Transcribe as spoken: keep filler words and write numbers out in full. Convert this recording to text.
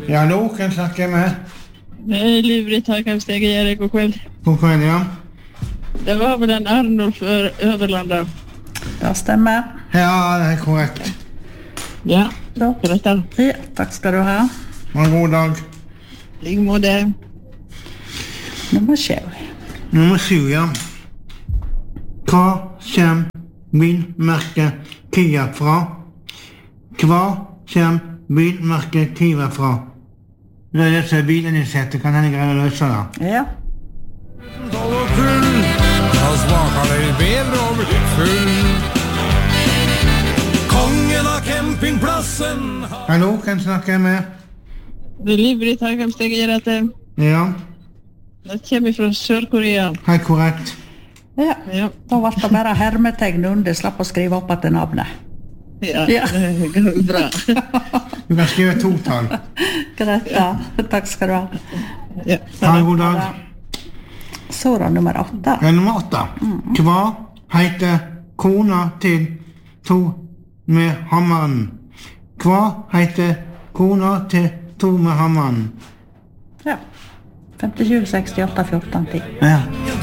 Ja, hallo, kan snakke jeg med? Det er Liv-Britt her, kan jeg gjøre god kveld? God kveld, ja. Det var vel en Arnulf Ø- Øverlanda. Det stemmer. Ja, det er korrekt. Ja, Da. greit da. Ja, takk skal du ha. Ha en god dag. Like måte. Nummer sju. Nummer syv, ja. Hva kommer bilmerket Kia fra? Hva kommer bilmerket Kia fra? Det er det som er bilen i setet, kan hende greie å løse det. Ja. Og full, da smaker det bedre å bli full. Kongen av campingplassen har... Hallo, kan snakke jeg med? Det er Liv-Britt her, kan jeg gjøre det? Ja, Det kommer fra Sør-Korea. helt korrekt. Ja. Ja, Da ble det bare hermetegn under, slapp å skrive opp etter navnet. ja, Ja. det går bra. Du kan skrive totall. Greit da. Takk skal du ha. Ja, Ha en god dag. Så da nummer åtte. Ja, nummer åtte. Hva heter kona til to med hammeren? Hva heter kona til to med hammeren? Ja. femtisju sekstiåtte fjorten ti. Ja.